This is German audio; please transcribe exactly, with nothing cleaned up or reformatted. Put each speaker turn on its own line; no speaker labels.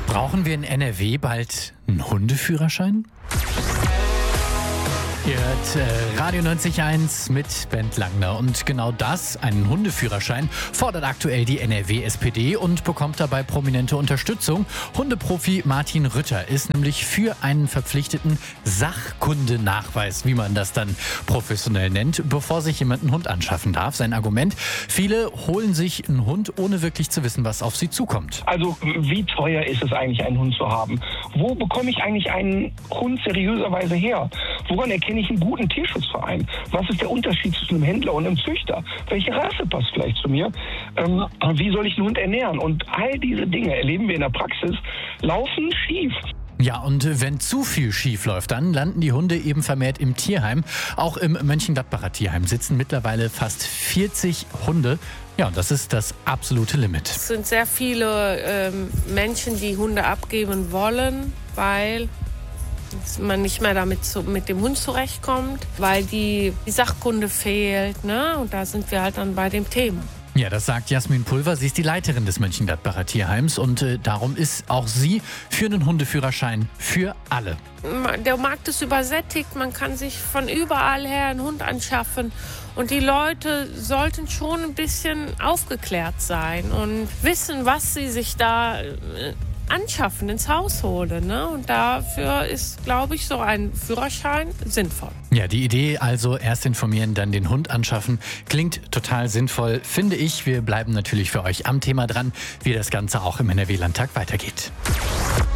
Brauchen wir in N R W bald einen Hundeführerschein? Ihr hört äh, Radio neunzig Komma eins mit Bent Langner. Und genau das, einen Hundeführerschein, fordert aktuell die N R W S P D und bekommt dabei prominente Unterstützung. Hundeprofi Martin Rütter ist nämlich für einen verpflichteten Sachkundenachweis, wie man das dann professionell nennt, bevor sich jemand einen Hund anschaffen darf. Sein Argument: Viele holen sich einen Hund, ohne wirklich zu wissen, was auf sie zukommt.
Also wie teuer ist es eigentlich, einen Hund zu haben? Wo bekomme ich eigentlich einen Hund seriöserweise her? Woran erkenne ich einen guten Tierschutzverein? Was ist der Unterschied zwischen einem Händler und einem Züchter? Welche Rasse passt vielleicht zu mir? Ähm, wie soll ich einen Hund ernähren? Und all diese Dinge erleben wir in der Praxis, laufen schief.
Ja, und wenn zu viel schief läuft, dann landen die Hunde eben vermehrt im Tierheim. Auch im Mönchengladbacher Tierheim sitzen mittlerweile fast vierzig Hunde. Ja, und das ist das absolute Limit.
Es sind sehr viele ähm, Menschen, die Hunde abgeben wollen, weil man nicht mehr damit zu, mit dem Hund zurechtkommt, weil die, die Sachkunde fehlt, ne? Und da sind wir halt dann bei dem Thema.
Ja, das sagt Jasmin Pulver. Sie ist die Leiterin des Mönchengladbacher Tierheims und äh, darum ist auch sie für einen Hundeführerschein für alle.
Der Markt ist übersättigt, man kann sich von überall her einen Hund anschaffen und die Leute sollten schon ein bisschen aufgeklärt sein und wissen, was sie sich da äh, anschaffen, ins Haus holen. Ne? Und dafür ist, glaube ich, so ein Führerschein sinnvoll.
Ja, die Idee also, erst informieren, dann den Hund anschaffen, klingt total sinnvoll, finde ich. Wir bleiben natürlich für euch am Thema dran, wie das Ganze auch im N R W-Landtag weitergeht.